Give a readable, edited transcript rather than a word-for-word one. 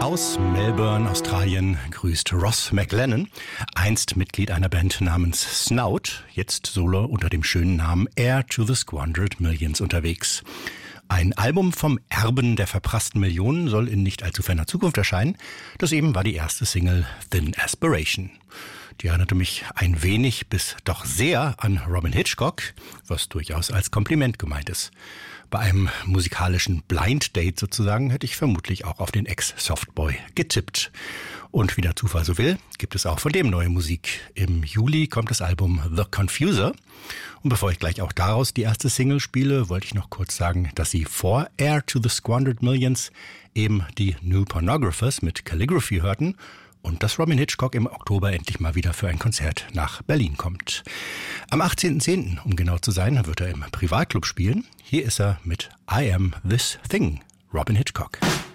Aus Melbourne, Australien, grüßt Ross McLennan, einst Mitglied einer Band namens Snout, jetzt solo unter dem schönen Namen Heir to the Squandered Millions unterwegs. Ein Album vom Erben der verprassten Millionen soll in nicht allzu ferner Zukunft erscheinen. Das eben war die erste Single Thin Aspiration. Die erinnerte mich ein wenig bis doch sehr an Robyn Hitchcock, was durchaus als Kompliment gemeint ist. Bei einem musikalischen Blind Date sozusagen hätte ich vermutlich auch auf den Ex-Softboy getippt. Und wie der Zufall so will, gibt es auch von dem neue Musik. Im Juli kommt das Album The Confuser. Und bevor ich gleich auch daraus die erste Single spiele, wollte ich noch kurz sagen, dass Sie vor Heir to the Squandered Millions eben die New Pornographers mit Calligraphy hörten und dass Robyn Hitchcock im Oktober endlich mal wieder für ein Konzert nach Berlin kommt. Am 18.10., um genau zu sein, wird er im Privatclub spielen. Hier ist er mit I Am This Thing, Robyn Hitchcock.